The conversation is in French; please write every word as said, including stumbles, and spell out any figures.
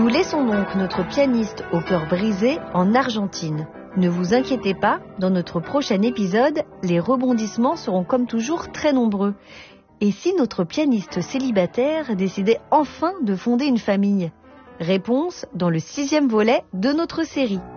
Nous laissons donc notre pianiste au cœur brisé en Argentine. Ne vous inquiétez pas, dans notre prochain épisode, les rebondissements seront comme toujours très nombreux. Et si notre pianiste célibataire décidait enfin de fonder une famille ? Réponse dans le sixième volet de notre série.